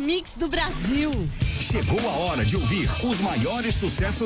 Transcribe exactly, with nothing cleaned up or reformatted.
mix do Brasil. Chegou a hora de ouvir os maiores sucessos